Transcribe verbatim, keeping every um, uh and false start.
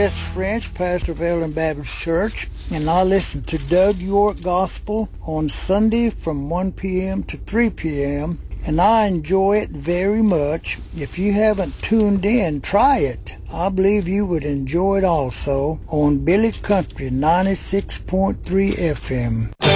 It's French, pastor of Ellen Baptist Church, and I listen to Doug York Gospel on Sunday from one p.m. to three p.m., and I enjoy it very much. If you haven't tuned in, try it. I believe you would enjoy it also on Billy Country ninety-six point three F M.